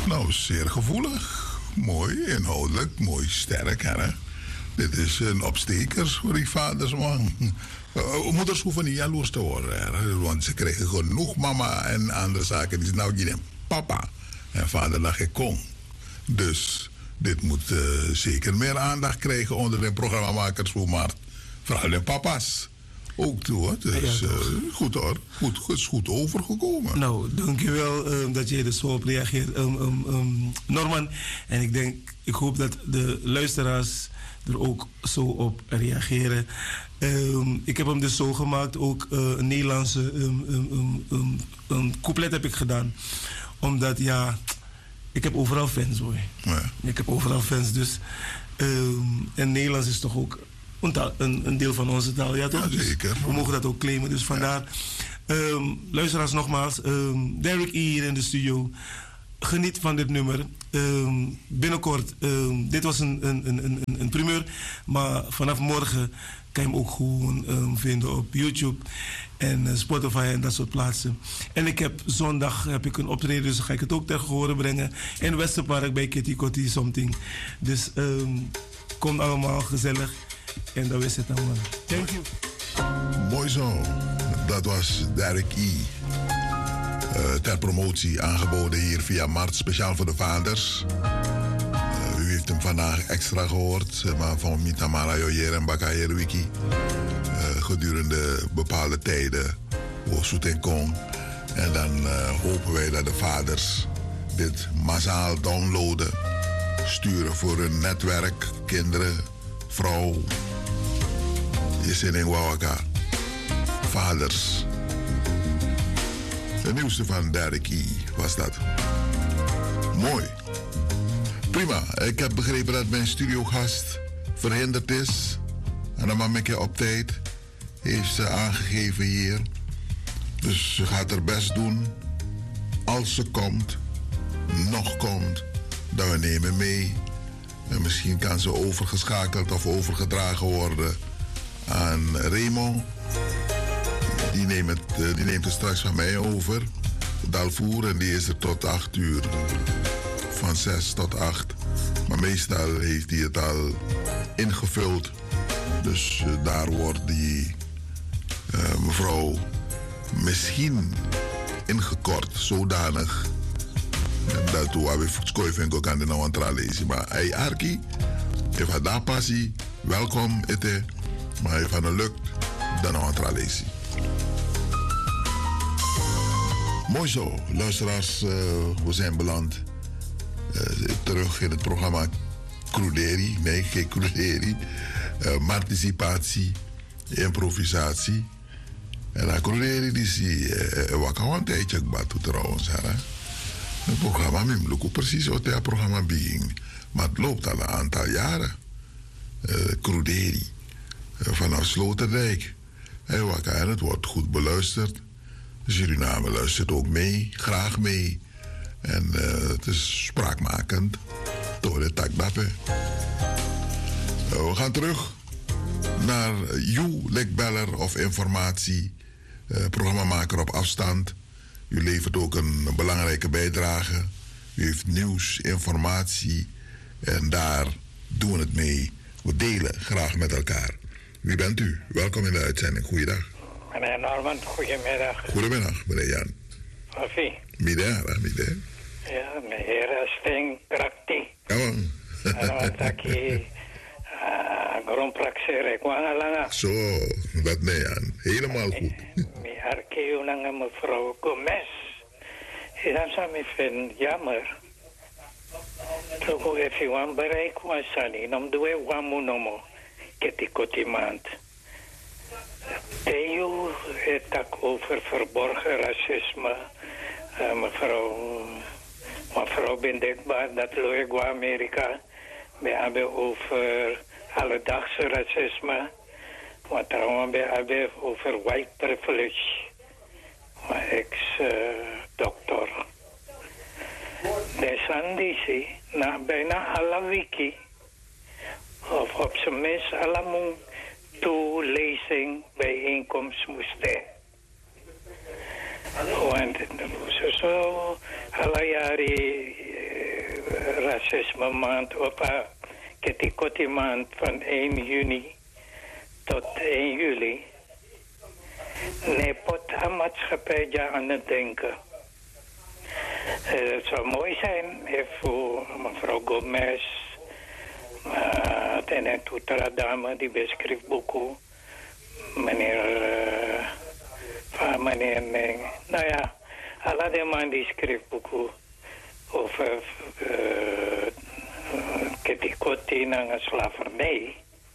Nou, zeer gevoelig. Mooi, inhoudelijk, mooi sterk. Hè? Dit is een opsteker voor die vaders, man. Moeders hoeven niet jaloers te worden. Hè? Want ze krijgen genoeg mama en andere zaken. Die zijn nou niet papa. En vader dat ik kon. Dus dit moet zeker meer aandacht krijgen onder de programmamakers voor Maart. Vooral de papa's. Ook toe, hoor. Dus goed hoor. Is goed overgekomen. Nou, dankjewel dat je er zo op reageert, Norman. En ik hoop dat de luisteraars er ook zo op reageren. Ik heb hem dus zo gemaakt, ook een Nederlandse couplet heb ik gedaan. Omdat, ja, ik heb overal fans hoor. Ja. Ik heb overal fans, dus... en Nederlands is toch ook een deel van onze taal, ja toch? Ja, zeker. We mogen dat ook claimen, dus vandaar. Luisteraars nogmaals, Derek E. hier in de studio. Geniet van dit nummer. Binnenkort, dit was een primeur, maar vanaf morgen kan je hem ook gewoon vinden op YouTube en Spotify en dat soort plaatsen. En zondag heb ik een optreden, dus ga ik het ook tegen horen brengen in Westerpark bij Kitty Kotti something. Dus kom allemaal gezellig en dat is het dan man. Thank you. Mooi zo. Dat was Derek E. Ter promotie aangeboden hier via Mart, speciaal voor de vaders. U heeft hem vandaag extra gehoord, maar van Mitamara Joyer en Bakayer Wiki. Gedurende bepaalde tijden, Wosoet en Kong. En dan hopen wij dat de vaders dit massaal downloaden. Sturen voor hun netwerk, kinderen, vrouw. Je zin in Wawaka. Vaders. De nieuwste van Derek E. was dat. Mooi. Prima. Ik heb begrepen dat mijn studiogast verhinderd is. En dan mag ik je op tijd. Heeft ze aangegeven hier. Dus ze gaat haar best doen. Als ze komt. Nog komt. Dan we nemen mee. En misschien kan ze overgeschakeld of overgedragen worden aan Raymond. Die neemt het straks van mij over. Dalvoer, en die is er tot 8 uur. Van 6 tot 8. Maar meestal heeft hij het al ingevuld. Dus daar wordt die mevrouw misschien ingekort. Zodanig. Dat we voetskoiven kan de nou aan lezen. Maar hij Arki, heeft daar passie. Welkom, ete. Maar hij van een lukt, dan nou aan lezen. Mooi zo, luisteraars, we zijn beland terug in het programma Cruderi. Nee, geen Cruderi. Participatie, improvisatie. En dat Cruderi, die zie wat kan een tijdje batu trouwens. Het programma, ik loop precies wat het programma begin. Maar het loopt al een aantal jaren. Cruderi, vanaf Sloterdijk. En het wordt goed beluisterd. Suriname luistert ook mee, graag mee. En het is spraakmakend. Door de takdappen. We gaan terug naar You, lekbeller of informatie. Programmamaker op afstand. U levert ook een belangrijke bijdrage. U heeft nieuws, informatie. En daar doen we het mee. We delen graag met elkaar. Wie bent u? Welkom in de uitzending. Goeiedag. Meneer Norman, goedemiddag. Goedemiddag, meneer Jan. Koffie. Middag. Ja, meneer Sting Krakti. Ja, man. En wat ik grondpraxer, ik wang lang. Zo, dat nee, Jan. Helemaal goed. Mijn arke lang mevrouw Gomez. En dan zou ik vinden, jammer. Toen ik even bereik was, dan doe ik wat moet noemen. Ketikotimant. Theo het ook over verborgen racisme. Mevrouw Bindekbaar, dat loop ik Amerika. We hebben over alledaagse racisme. Maar trouwens, we hebben over white privilege. Maar ex-dokter. Desandisi, na bijna alle wiki. Of op zijn minst alle toelezing bijeenkomst moesten. Want zo alle jaren racisme maand of Ketikoti maand van 1 juni tot 1 juli. Nee, pot aan maatschappij aan het denken. Het zou mooi zijn voor mevrouw Gomez, en toetera dame die beschrijft boeken, meneer Neng. Nou ja, alle de man die schrijft boeken over Ketikoti en slavernij.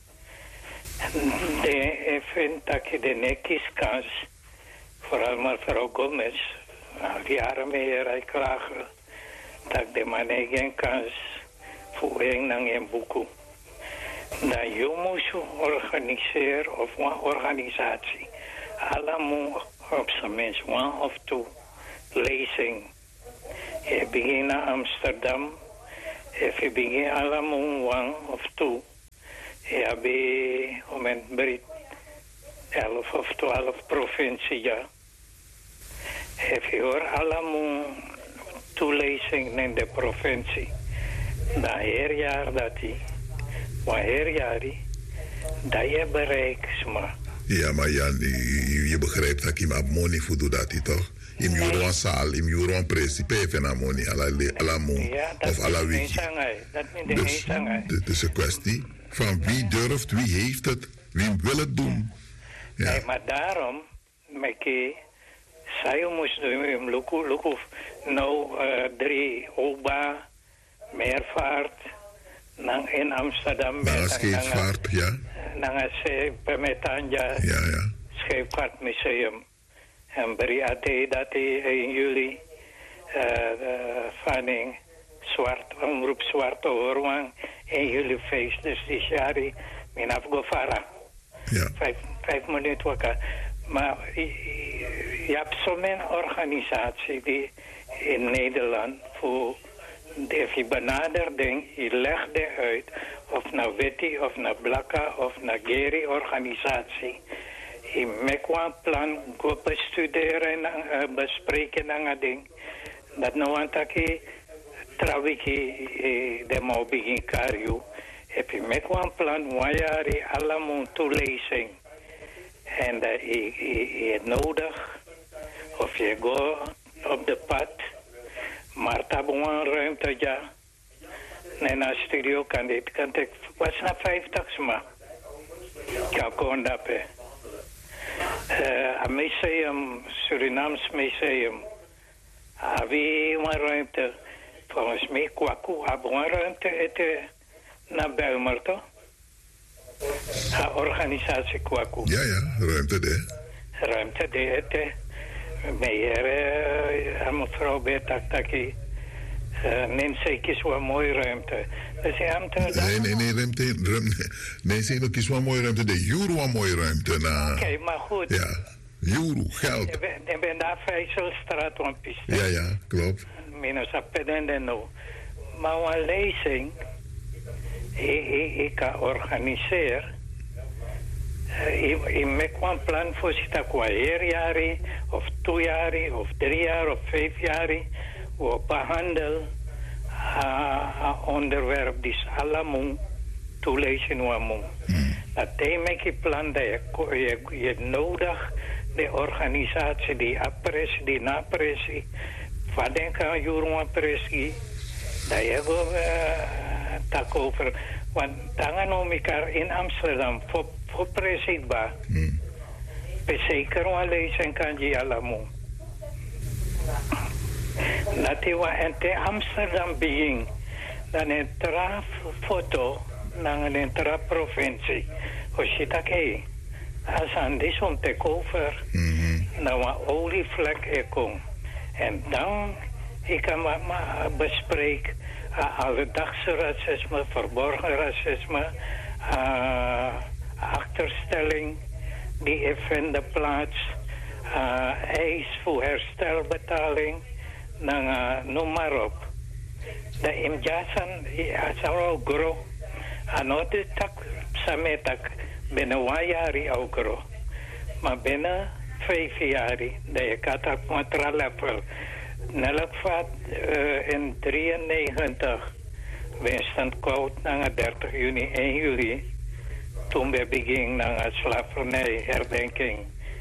Ik vind dat je de nekieskans, vooral mevrouw Gomez, al jaren meer klagen, dat de man geen kans voor een boek. Dat je moet organiseren of een organisatie. Allemaal op zijn minst 1 of 2 lezingen. Je begint in Amsterdam, je begint allemaal 1 of 2. Ja, bij moment 11 of 12 provincies, ja. Heb je hoor allemaal toelezingen in de provincie. Dat jaar dat die, dat je bereikt, maar. Ja, maar Jan, je begrijpt dat je maar money voor doet dat, toch? In Juron Saal, in Juron Principe, en money, alla moon, of alla wiki. Dus het is een kwestie van wie durft, wie heeft het, wie wil het doen. Ja. Nee, maar daarom, Mekkie, zij moest doen, luku, nou 3 Oba, Meervaart, in Amsterdam. Naar scheepvaart, ja. Naar Pemetanja, ja. Scheepvaartmuseum. En Briate dat in juli vanning zwart, omroep zwarte hoorwang in juli feest. Dus die jari min afgevara. Ja. 5 minuten wakker. Maar je hebt zo'n organisatie die in Nederland voor als je benadert, je legt uit of naar Witty of naar Blakka of naar Geri organisatie. Je maakt een plan, go bestuderen en bespreken en ding. Dat nou aan het trawiki de mau begin karju. Heb je maakt een plan, waar je allemaal toelezing. En dat je nodig of je go op de pad. Maar tabuan ruimte ja. Nee, naar studio kan dit. Was na 50 maar. Kan kon dat pe. Een museum, Surinaams museum. Wie een ruimte. Volgens mij kwaku. Een ruimte ete naar Bijlmer toch? Een organisatie kwaku. Ja, ruimte de. Ruimte de ete. Meneer, mevrouw Betak-Taki, neem zeker zo'n mooie ruimte. Dus je nee, ruimte. Nee, zeg ook eens wat mooie ruimte. De euro een mooie ruimte. Oké, maar goed. Ja, euro, geld. Je bent daar Vijzelstraat, een piste. Ja, klopt. Minus appedende no. Maar een lezing, ik kan organiseren. Ik maak een plan voor zich qua 1 jaar of 2 jaar of 3 jaar of 5 jaar. We behandelen onderwerp die allemaal toelezen moet. Dat maak je plan dat je nodig de organisatie die appressie, die napressie, wat denk aan jullie appressie, dat je tak over. Want dan elkaar in Amsterdam voor presidentbaar. Zeker wel lezen kan je allemaal. Dat is wat in Amsterdam begin. Dan een foto naar een provincie. Als je dat kijkt, als aan die om te over, dan een olievlek komt. En dan ik kan maar bespreken alledagse racisme, verborgen racisme, achterstelling die vinden plaats, eis voor herstelbetaling, noem maar op. Dat in Jason is al groot. Anote tak sametak binnen 1 jaar al groot. Maar binnen 5 jaar dat je kan dat materiaal level. Nelkvat in 93 Winston koud na 30 juni 1 juli. Toen we beginnen naar slavernij herdenking.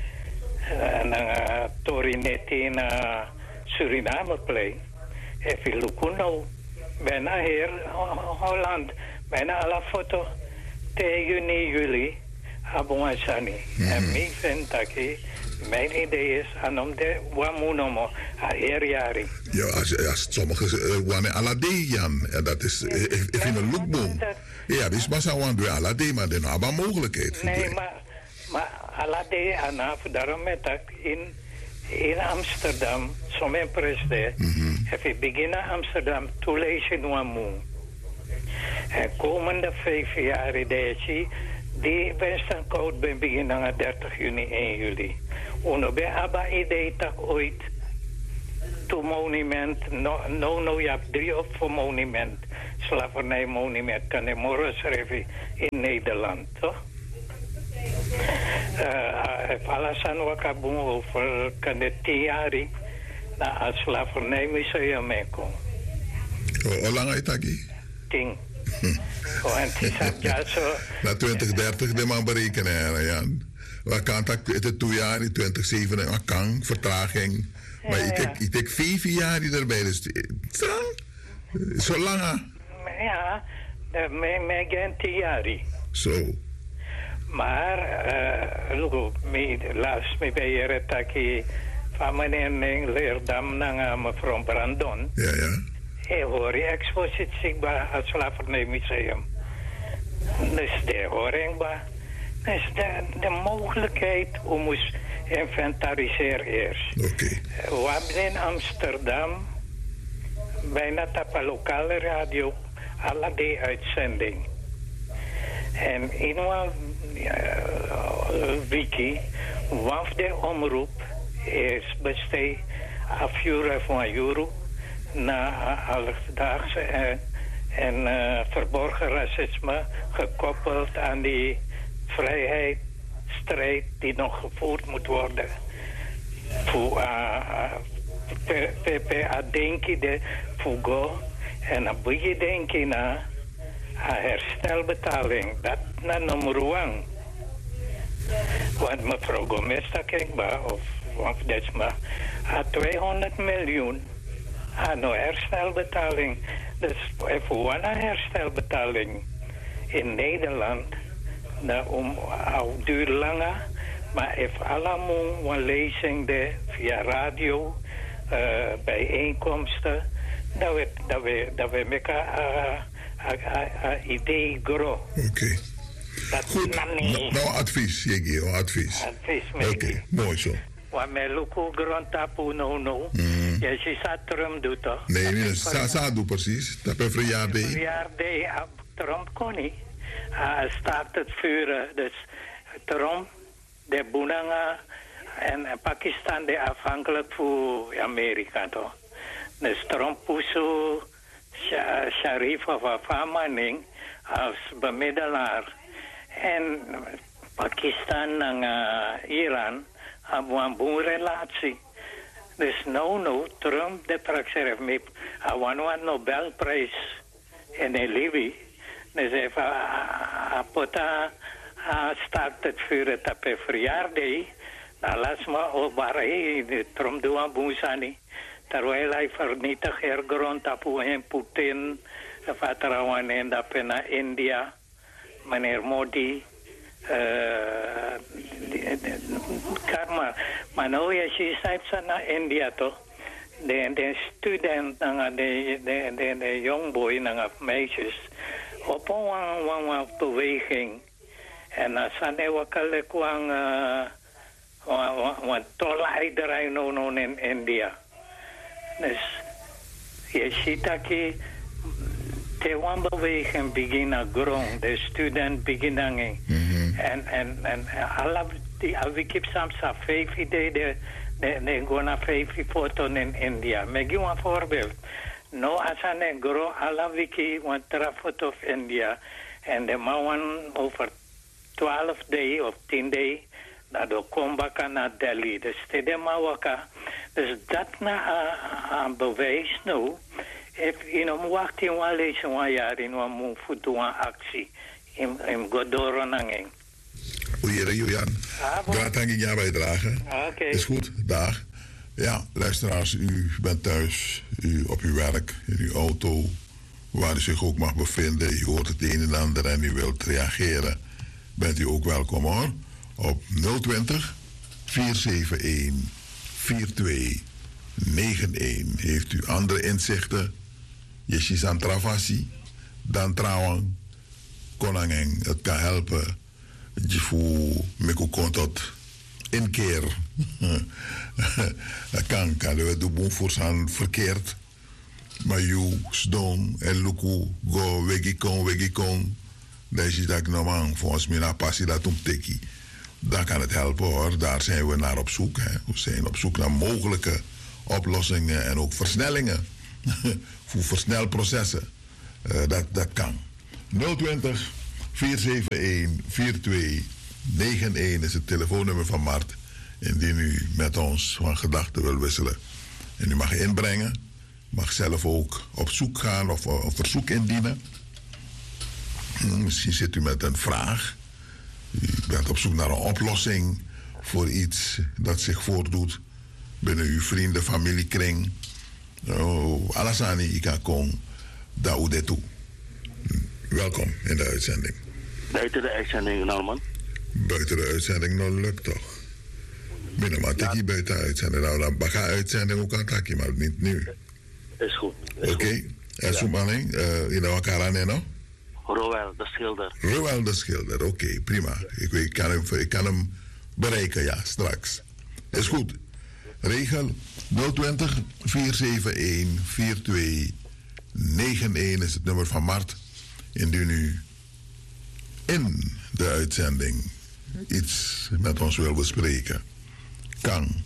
Naar Torinetti naar Suriname play. Even lukuno. Bijna hier Holland. Bijna alle foto. 2 juni juli. Abongasani. En mij vind dat mijn idee is om de wamunomo jari. Ja, als sommige wanneer alade Jan, dat is even een lookboom. Ja, dus maar zou aan doen alade, maar dan hebben we mogelijkheid. Nee, maar alade anaf daarom met dat in Amsterdam, zo'n president, heb ik beginnen Amsterdam toelezen wamu. En komende 5 jaar deze. Die Winston Koud ben beginnen aan 30 juni 1 juli. En we hebben idee dat ooit to monument, je hebt 3 of 4 monument, slavernij monument, kan je morgen schrijven in Nederland, toch? Alles aan wat ik boem over kan de 10 jaar naar het slavernijmuseum meekomen. Hoe lang is dat? 10. Na 2030 de man berekenen, Jan. Wat kan dat? Het 2 jaar, 2007, wat kan, vertraging. Maar ik denk 5 jaar erbij. Dus, zo lang, hè? Ja, met geen 10 jaar. Zo. Maar, laatst me bij je retaki van meneer Leerdam naar mevrouw Brandon. Ja, ja. Ik hoor je expositie bij het slavernijmuseum. Dus de horing bij. Dus de mogelijkheid om ons inventariseren eerst. Oké. We hebben in Amsterdam bijna op een lokale radio alle die uitzending. En in een wiki, wat de omroep is besteed afvuren van euro na alledaagse en verborgen racisme gekoppeld aan die vrijheidsstrijd die nog gevoerd moet worden. Voor PPA denken de Fugo en dan moet je denken naar herstelbetaling. Dat naar nummer 1. Want mevrouw Gomez, dat kijk maar, of Desma, 200 miljoen aan herstelbetaling. Dus voor een herstelbetaling in Nederland, duurt langer, maar if allemaal een lezing via radio, bijeenkomsten, dat we elkaar idee groeien. Oké. Goed, nou advies, Jiggy, advies. Oké, mooi zo. Want met Luko grond tapu no. Je ziet dat Trump doet toch? Nee, dat doet precies. Dat is verjaardag. Verjaardag, Trump kon niet. Staat het vuren. Dus Trump, de Bunanga en Pakistan, de afhankelijk voor Amerika toch? Dus Trump puso Sharif of Afamaning als bemiddelaar. En Pakistan en Iran hebben een goede relatie. Dus nou, Trump, de praxer heeft mee een Nobelprijs in Libië. Dus even apota start het vuren op een verjaardag. Dan laat me op waar Trump doet een boezani. Terwijl hij vernietigt grond op en Putin, vertrouwen in dat naar India, meneer Modi. Karma. Maar nu je ziet naar India toch? De student, de jongboy, de meisjes, op een beweging. En dan zijn we ook een tolleiderij in India. Dus je ziet dat de beweging beginnen groeien, de student beginnen. En alle die wiki soms 5 ideeën, de gaan 5 foto's in India. Ik geef een voorbeeld. Nou, als een groot alle wiki want er foto of India en de man over 12 dagen of 10 dagen dat komen naar Delhi. Dus de Mawaka. Dus dat na een bewijs nu in om wacht in wa lezen wa jaar in wa mo futu wa actie in godoro nangeng. Oei, Julian. Graag aan bijdrage. Oké. Is goed, dag. Ja, luisteraars, u bent thuis, u op uw werk, in uw auto, waar u zich ook mag bevinden. U hoort het een en ander en u wilt reageren. Bent u ook welkom hoor. Op 020 471 4291. Heeft u andere inzichten? Jesjes aan travassie, dan trouwens, konangeng, het kan helpen. Je voelt me komt tot een keer. Dat kan we de boom voor zijn verkeerd. Maar je stom en luku go wegikon. Dat is dat normaal. Volgens mij na passie dat omteki. Dan kan het helpen hoor. Daar zijn we naar op zoek. Hè. We zijn op zoek naar mogelijke oplossingen en ook versnellingen. Voor versnelprocessen. Dat kan. 020 471 4291 is het telefoonnummer van Mart. Indien u met ons van gedachten wil wisselen. En u mag inbrengen. Mag zelf ook op zoek gaan of een verzoek indienen. Misschien zit u met een vraag. U bent op zoek naar een oplossing voor iets dat zich voordoet binnen uw vrienden, familiekring. Alasani Ikakong, Daudetu. Welkom in de uitzending. Buiten de uitzending, Norman. Buiten de uitzending, nou lukt toch? Binnen maar tikkie buiten de uitzending. Nou, dan baka uitzending ook aan takkie, maar niet nu. Is goed. Oké. En zo manning, in de wakara no? Roel de Schilder. Roel de Schilder, oké, prima. Ik kan hem bereiken, ja, straks. Is goed. Regel 020 471 4291 is het nummer van Mart. Indien u in de uitzending iets met ons wil bespreken, kan.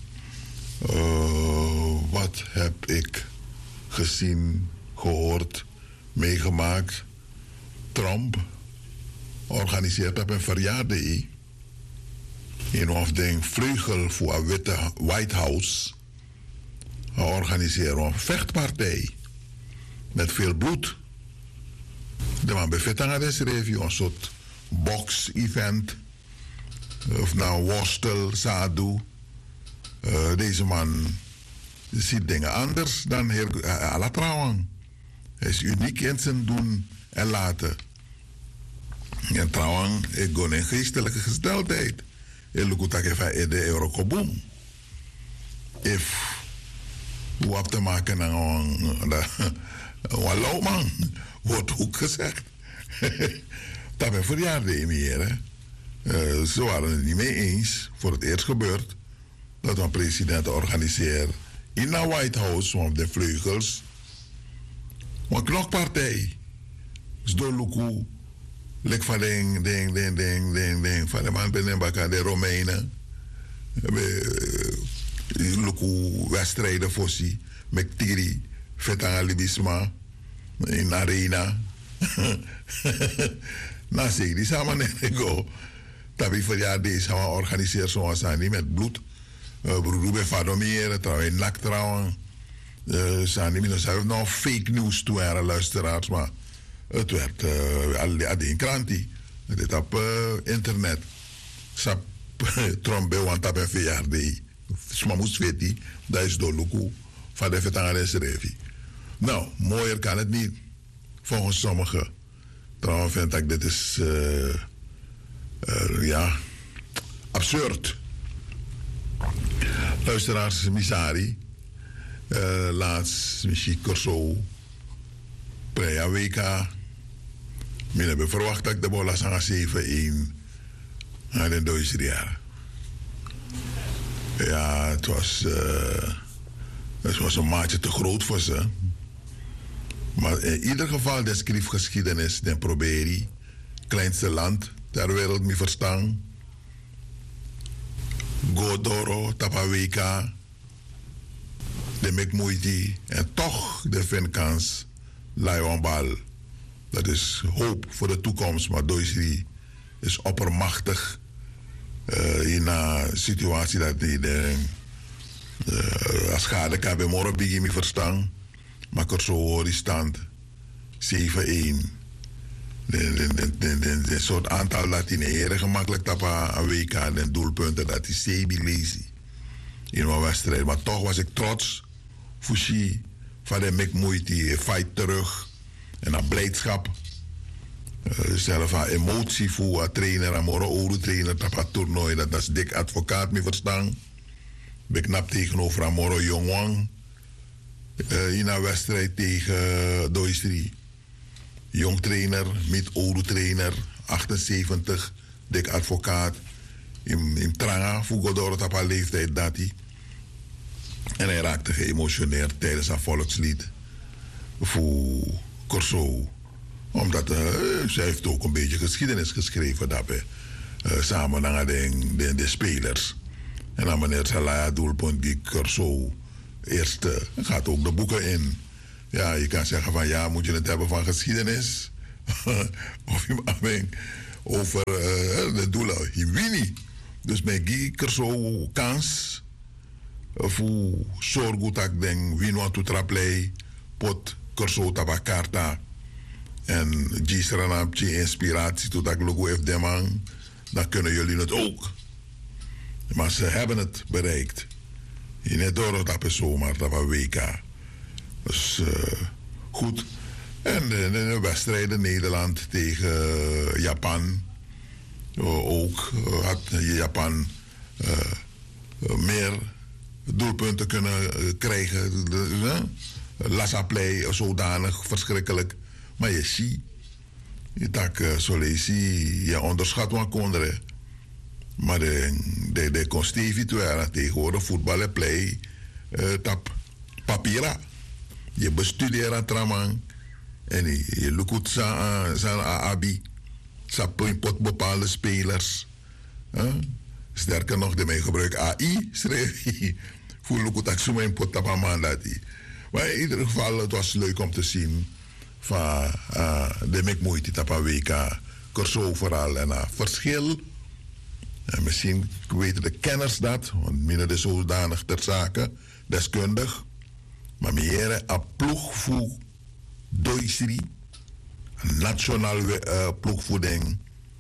Wat heb ik gezien, gehoord, meegemaakt? Trump organiseert op een verjaardag in afdeling Vleugel voor een witte White House. Hij organiseert een vechtpartij met veel bloed. De man bevindt aan deze review een soort box-event. Of nou worstel, sadu. Deze man ziet dingen anders dan alle trouwen. Hij is uniek in zijn doen en laten. En trouwen, ik ga in geestelijke gesteldheid. Ik loop even de Eurokoboom. If we hebben te maken met een loopman, wordt ook gezegd. Dat ben verjaardag meer. Ze waren het niet mee eens, voor het eerst gebeurd, dat een president organiseert in de White House, van de vleugels, een knokpartij. Zdoluku, lek van ding, van de man binnen bakken, de Romeinen. Luku wedstrijden fossi, met tiri, vetang libisma, in arena. Na zeg die samen nego. Tabi verjaardag deze gaan we organiseren zoals aan die met bloed. Broer bij Vadomir, trouwens nak trouwen. Zijn die zelf nog fake news toe waren luisteraars, maar het werd al die krantie. Dit op internet. Sap trombe want op een verjaardag. Sma moest weten, dat is door Luku van de Vetangares Revi. Nou, mooier kan het niet. Volgens sommigen. Trouwens vind ik dit is ja, absurd. Luisteraars, Misari. Laatst, misschien Corso. Preja WK. Men hebben verwacht dat ik de bola zang 7-1 aan de Duitse jaar. Ja, het was een maatje te groot voor ze. Maar in ieder geval, de schriftgeschiedenis, den probeer kleinste land ter wereld, me verstaan. Godoro, Tapaweka, de Mekmoeiti, en toch de Vinkans, Lionbal. Dat is hoop voor de toekomst, maar Duitsland is oppermachtig in een situatie dat die als schade kan bij morgen me verstaan. Maar ik hoor die stand 7-1. De soort aantal Latineren gemakkelijk tappen aan WK. De doelpunten dat is Sebi Lazy in mijn wedstrijd. Maar toch was ik trots. Fushi van de Mekmoeiti, fight terug. En dan blijdschap. Zelf aan emotie voor een trainer, een oude trainer, op het toernooi. Dat is dik advocaat me verstaan. Ben knap tegenover een Moro Jongwang. In een wedstrijd tegen Doistri. Jong trainer, met oude trainer, 78, dik advocaat. In Tranga, voetbaldoor op een leeftijd dat hij. En hij raakte geëmotioneerd tijdens een volkslied voor Corso. Omdat zij heeft ook een beetje geschiedenis geschreven daarbij. Samen met de spelers. En dan meneer Salaya doelpunt die Corso eerste gaat ook de boeken in. Ja, je kan zeggen van ja, moet je het hebben van geschiedenis? Of over de doelen. Je wint niet. Dus met die Corso kans voor zorgen dat ik denk, win wat toetraplay, pot Corso tabakarta. En Gisranapje inspiratie tot dat logo heeft de man, dan kunnen jullie het ook. Maar ze hebben het bereikt. Je net door dat is zomaar dat was WK. Dus goed. En de wedstrijden Nederland tegen Japan. Ook had Japan meer doelpunten kunnen krijgen. Lasaplay zodanig verschrikkelijk. Maar je ziet, je tak zo lezen, je onderschat wat konderen. Maar de constevie tegenwoordig voetballen play tap papiera. Je bestudeert het traman en je lukt zijn abi. Ze pot bepaalde spelers. Sterker nog, de mij gebruik AI, schreef hij. Voor lukt dat zo mijn pot tap mandati. Maar in ieder geval, het was leuk om te zien van de Mekmoeiti tapa WK. Corso vooral en verschil. En misschien weten de kenners dat, want minder de zodanig ter zake, deskundig. Maar meer een ploeg voor Doisri, een nationaal ploegvoeding.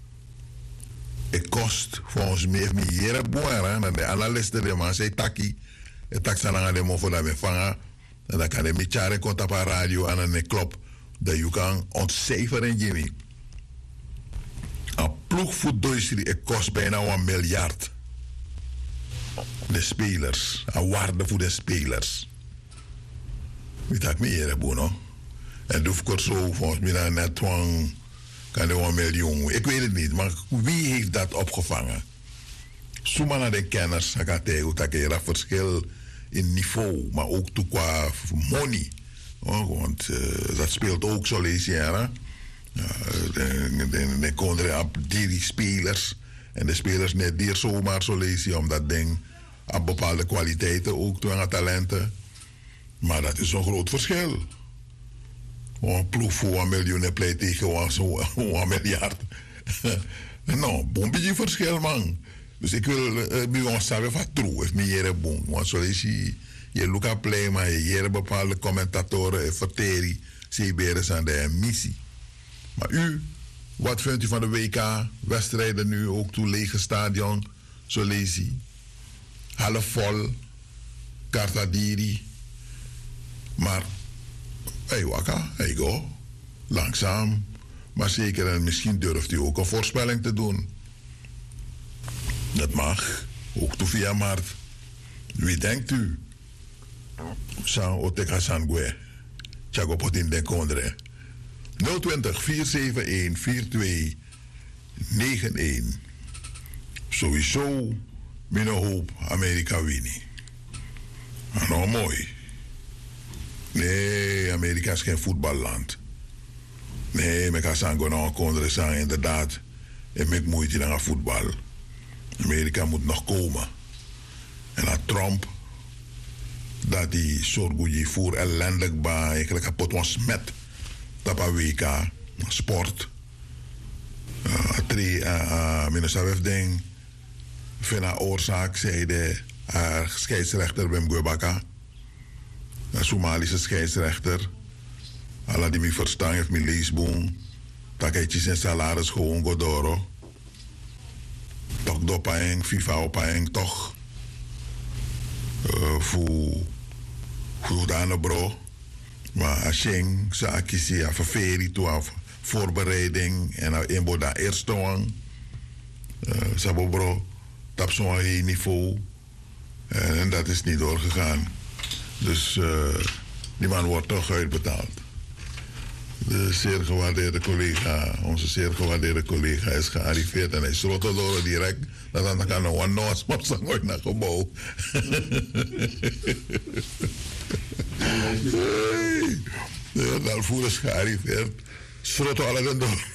Het kost volgens mij meer boeren dan de analisten die man zei taki. Het taxan aan de mo voor dat we vangen. En dan kan je met jaren komt op een radio en een klop dat je kan ontcijferen Jimmy. Een ploeg voor Duitsland, het kost bijna 1 miljard. De spelers, een waarde voor de spelers. Weet dat meer, Bono? En doe ik zo volgens mij net kan de 1 miljoen. Ik weet het niet, maar wie heeft dat opgevangen? Zomaar naar de kenners, dat er verschil in niveau, maar ook toe qua money. Want dat speelt ook zo lees je. De konden op die spelers. En de spelers net die zomaar zo lees je, omdat ding aan bepaalde kwaliteiten ook toe aan talenten. Maar dat is een groot verschil. Een ploeg voor 1 miljoen pleit tegen 1 miljard. Nou, een beetje verschil, man. Dus ik wil bij ons zeggen van true, is meer bon. Want zo is je look up play, maar je bepaalde commentatoren, verteri, CBR's aan de missie. Maar u, wat vindt u van de WK-wedstrijden nu ook toe lege stadion, zo lees je. Half vol, Kartadiri. Maar, hey waka, hey go. Langzaam, maar zeker en misschien durft u ook een voorspelling te doen. Dat mag, ook toe via maart. Wie denkt u? San Oteka Sangwe. Tjago Potin den Kondre. 020 471 4291. Sowieso, mijn hoop, Amerika winnen. Nou mooi. Nee, Amerika is geen voetballand. Nee, ik kan zeggen, nou, Kondre zeggen inderdaad. En ik moeite naar voetbal. Amerika moet nog komen. En dat Trump, dat die zorgt voor ellendig baan, eigenlijk kapot was met dat WK, sport. Minister heeft ding, van haar oorzaak, zei de scheidsrechter Wim Gwebaka. Een Somalische scheidsrechter. Alla die me verstaan heeft mijn leesboom. Dat ik zijn salaris gewoon godoro. Toch dopayeng, FIFA opayeng toch. Voor dan bro. Maar als je akisi af ferie toe af voorbereiding en in boda eerste wang. Sabo bro, tap zo'n niveau. En dat is niet doorgegaan. Dus die man wordt toch uitbetaald. De zeer gewaardeerde collega, onze zeer gewaardeerde collega is gearriveerd en hij sloot door direct. Dat kan nog een noos op zijn ooit naar gebouw. Daarvoor is gearriveerd. Sloot alle door.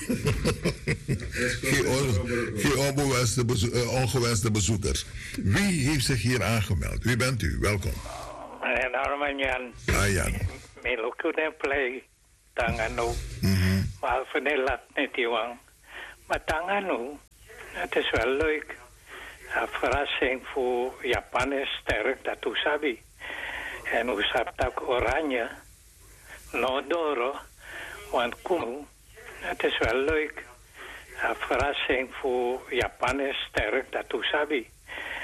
Geen ongewenste bezoekers. Wie heeft zich hier aangemeld? Wie bent u? Welkom. En Arman Jan. Ah, Jan. Melokunen play. Tangano. Maar van de lat net iwang. Maar Tangano, het is wel leuk. Een verrassing voor Japan is sterk, dat u sabi. En u sabi dat oranje. No doro. Want Kumu, het is wel leuk. Een verrassing voor Japan is sterk, dat u sabi.